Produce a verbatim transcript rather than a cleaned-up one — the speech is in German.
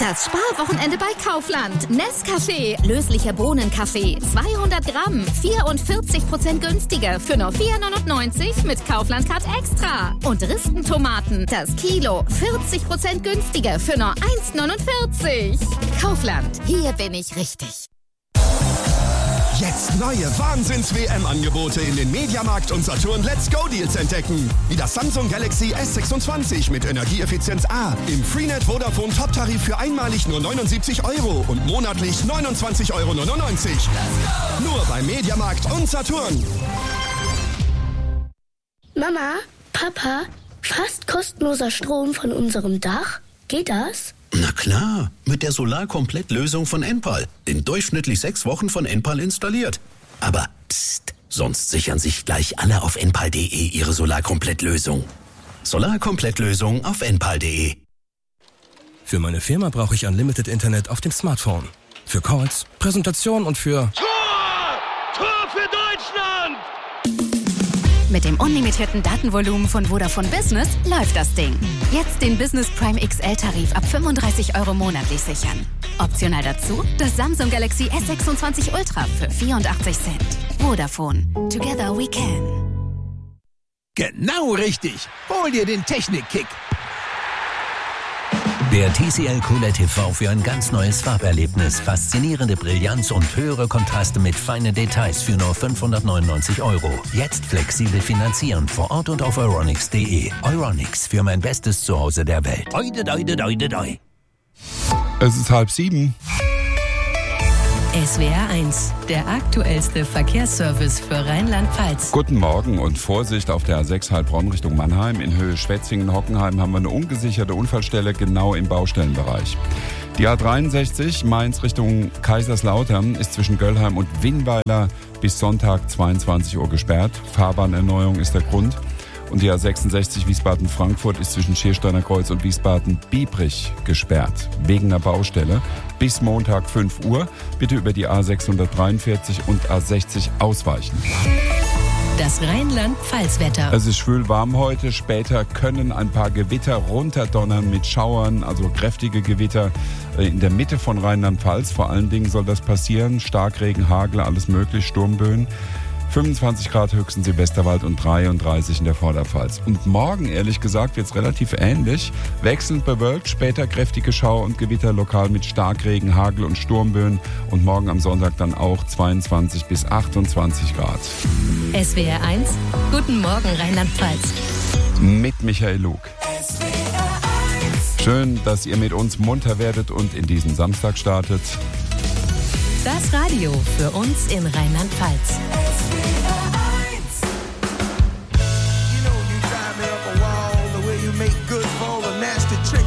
Das Sparwochenende bei Kaufland. Nescafé, löslicher Bohnenkaffee, zweihundert Gramm, vierundvierzig Prozent günstiger für nur vier neunundneunzig mit Kaufland Card Extra. Und Ristentomaten, das Kilo, vierzig Prozent günstiger für nur eins neunundvierzig. Kaufland, hier bin ich richtig. Jetzt neue Wahnsinns-W M-Angebote in den Mediamarkt und Saturn Let's Go Deals entdecken. Wie das Samsung Galaxy S sechsundzwanzig mit Energieeffizienz A. Im Freenet Vodafone Top-Tarif für einmalig nur neunundsiebzig Euro und monatlich neunundzwanzig Euro neunundneunzig. Nur bei Mediamarkt und Saturn. Mama, Papa, fast kostenloser Strom von unserem Dach? Geht das? Na klar, mit der Solar-Komplett-Lösung von Enpal. In durchschnittlich sechs Wochen von Enpal installiert. Aber psst, sonst sichern sich gleich alle auf enpal punkt de ihre Solar-Komplett-Lösung. Solar-Komplett-Lösung auf enpal punkt de. Für meine Firma brauche ich Unlimited Internet auf dem Smartphone. Für Calls, Präsentation und für... Tor! Tor für Deutschland! Mit dem unlimitierten Datenvolumen von Vodafone Business läuft das Ding. Jetzt den Business Prime X L-Tarif ab fünfunddreißig Euro monatlich sichern. Optional dazu das Samsung Galaxy S sechsundzwanzig Ultra für vierundachtzig Cent. Vodafone. Together we can. Genau richtig. Hol dir den Technik-Kick. Der T C L Q L E D T V für ein ganz neues Farberlebnis. Faszinierende Brillanz und höhere Kontraste mit feinen Details für nur fünfhundertneunundneunzig Euro. Jetzt flexibel finanzieren vor Ort und auf euronics punkt de. Euronics, für mein bestes Zuhause der Welt. Oide, oide, oide, oide. Es ist halb sieben. S W R eins, der aktuellste Verkehrsservice für Rheinland-Pfalz. Guten Morgen und Vorsicht auf der A sechs Heilbronn Richtung Mannheim. In Höhe Schwetzingen-Hockenheim haben wir eine ungesicherte Unfallstelle genau im Baustellenbereich. Die A dreiundsechzig Mainz Richtung Kaiserslautern ist zwischen Göllheim und Winnweiler bis Sonntag zweiundzwanzig Uhr gesperrt. Fahrbahnerneuerung ist der Grund. Und die A sechsundsechzig Wiesbaden-Frankfurt ist zwischen Schiersteiner Kreuz und Wiesbaden-Biebrich gesperrt. Wegen einer Baustelle. Bis Montag fünf Uhr. Bitte über die A sechshundertdreiundvierzig und A sechzig ausweichen. Das Rheinland-Pfalz-Wetter. Es ist schwül warm heute. Später können ein paar Gewitter runterdonnern mit Schauern, also kräftige Gewitter in der Mitte von Rheinland-Pfalz. Vor allen Dingen soll das passieren. Starkregen, Hagel, alles möglich, Sturmböen. fünfundzwanzig Grad höchstens im Westerwald und dreiunddreißig in der Vorderpfalz. Und morgen, ehrlich gesagt, wird es relativ ähnlich. Wechselnd bewölkt, später kräftige Schauer und Gewitter lokal mit Starkregen, Hagel und Sturmböen. Und morgen am Sonntag dann auch zweiundzwanzig bis achtundzwanzig Grad. S W R eins, guten Morgen Rheinland-Pfalz. Mit Michael Lug. Schön, dass ihr mit uns munter werdet und in diesen Samstag startet. Das Radio für uns in Rheinland-Pfalz.